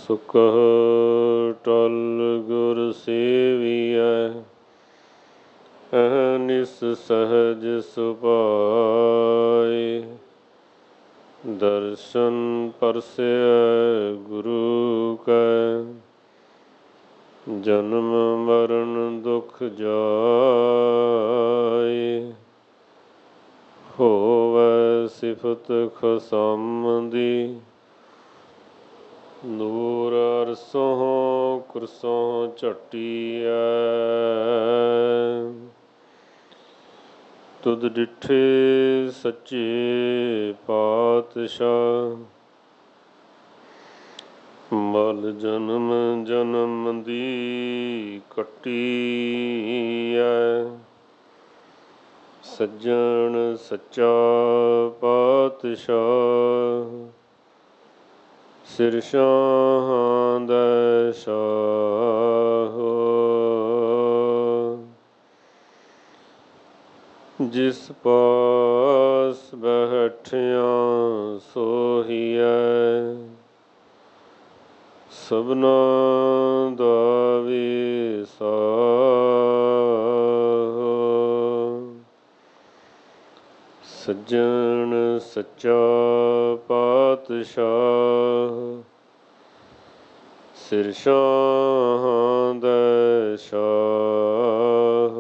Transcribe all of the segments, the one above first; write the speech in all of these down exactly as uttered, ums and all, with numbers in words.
ਸੁਕਹ ਟਲ ਗੁਰ ਸੇਵੀਐ, ਅਹਨਿਸ ਸਹਜ ਸੁਭਾਏ। ਦਰਸ਼ਨ ਪਰਸੈ ਗੁਰੂ ਕੈ, ਜਨਮ ਮਰਨ ਦੁਖ ਜਾਏ। ਹੋਵੈ ਸਿਫਤ ਖਸਮ ਦੀ, ਨੂਰ ਅਰਸੋਂ ਕੁਰਸੋਂ ਝਟੀਐ। ਤੁਧ ਡਿਠੇ ਸੱਚੇ ਪਾਤਸ਼ਾਹ, ਮਲ ਜਨਮ ਜਨਮ ਦੀ ਕੱਟੀਐ। ਸੱਜਣ ਸੱਚਾ ਪਾਤਸ਼ਾਹ, ਸਿਰ ਸ਼ਾਹਾਂ ਦੈ ਸ਼ਾਹ। ਜਿਸ ਪਾਸ ਬੈਠਿਆਂ ਸੋਹੀਐ, ਸਭਨਾ ਦਾ ਵਿਸਾਹ। ਸੱਜਣ ਸੱਚਾ ਪਾਤਸ਼ਾਹ, ਸਿਰ ਸ਼ਾਹਾਂ ਦੈ ਸ਼ਾਹ।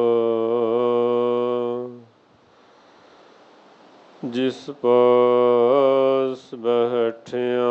ਜਿਸ ਪਾਸ